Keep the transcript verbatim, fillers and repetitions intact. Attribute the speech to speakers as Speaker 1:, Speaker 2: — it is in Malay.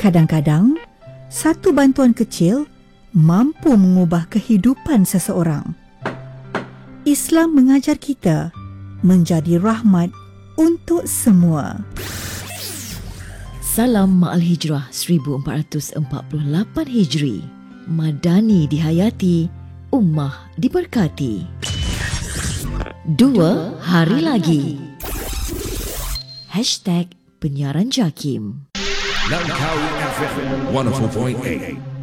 Speaker 1: Kadang-kadang, satu bantuan kecil mampu mengubah kehidupan seseorang. Islam mengajar kita menjadi rahmat untuk semua.
Speaker 2: Salam Ma'al Hijrah seribu empat ratus empat puluh lapan Hijri. Madani dihayati, ummah diberkati. Dua hari lagi. Hashtag Penyiaran Jakim.
Speaker 3: Langkawi F M one oh four point eight.